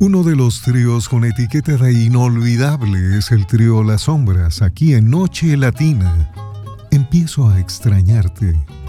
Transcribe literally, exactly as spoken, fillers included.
Uno de los tríos con etiqueta de inolvidable es el trío Las Sombras, aquí en Noche Latina. Empiezo a extrañarte.